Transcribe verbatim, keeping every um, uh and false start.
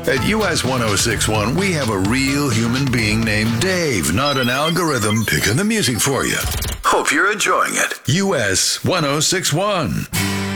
At U S ten sixty-one, we have a real human being named Dave, not an algorithm picking the music for you. Hope you're enjoying it. U S ten sixty-one.